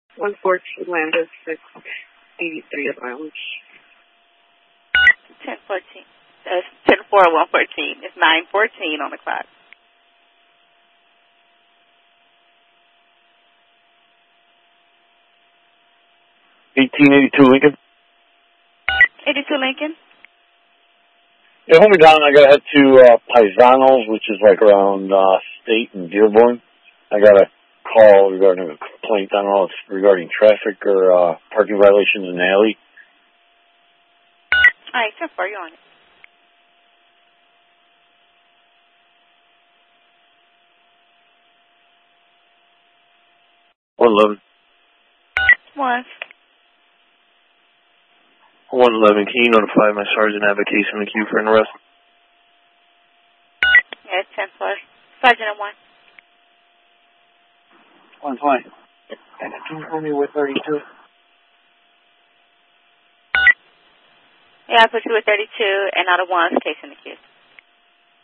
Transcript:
114 Lambda 683 of Island. 1014. That's 10-4-114. It's 9:14 on the clock. 1882 Lincoln. 82 Lincoln. Yeah, hold me down. I gotta head to Paisanos, which is like around State and Dearborn. I got a call regarding a complaint. I don't know if it's regarding traffic or parking violations in the alley. All right, 10-4, you're on it. $111. 111. Can you notify my sergeant I have a case in the queue for an arrest? Yeah, it's 10-4. Sergeant at 1. 120. And can you call me with 32? Yeah, I put you with 32 and not a 1's case in the queue.